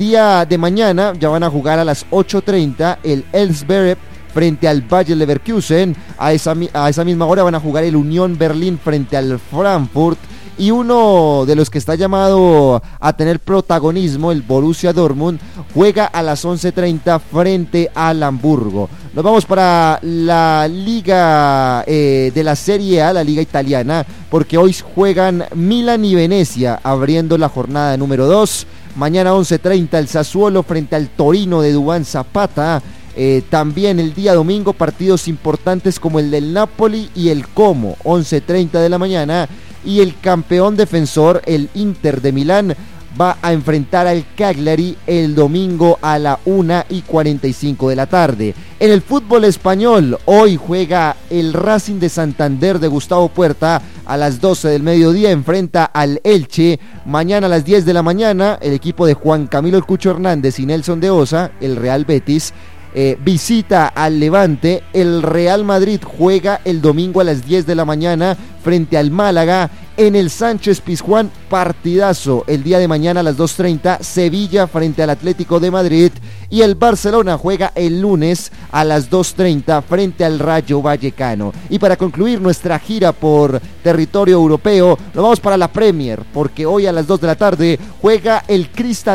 día de mañana ya van a jugar a las 8:30 el Elfsberg frente al Bayer Leverkusen. A esa misma hora van a jugar el Unión Berlín frente al Frankfurt. Y uno de los que está llamado a tener protagonismo, el Borussia Dortmund, juega a las 11:30 frente al Hamburgo. Nos vamos para la liga de la Serie A, la liga italiana, porque hoy juegan Milan y Venecia, abriendo la jornada número 2. Mañana 11:30 el Sassuolo frente al Torino de Duván Zapata. También el día domingo partidos importantes como el del Napoli y el Como, 11:30 de la mañana. Y el campeón defensor, el Inter de Milán, va a enfrentar al Cagliari el domingo a la 1:45 de la tarde. En el fútbol español, hoy juega el Racing de Santander de Gustavo Puerta a las 12 del mediodía, enfrenta al Elche. Mañana a las 10 de la mañana, el equipo de Juan Camilo El Cucho Hernández y Nelson de Osa, el Real Betis, visita al Levante. El Real Madrid juega el domingo a las 10 de la mañana frente al Málaga en el Sánchez Pizjuán. Partidazo el día de mañana a las 2:30, Sevilla frente al Atlético de Madrid. Y el Barcelona juega el lunes a las 2:30 frente al Rayo Vallecano. Y para concluir nuestra gira por territorio europeo, nos vamos para la Premier, porque hoy a las 2 de la tarde juega el Crystal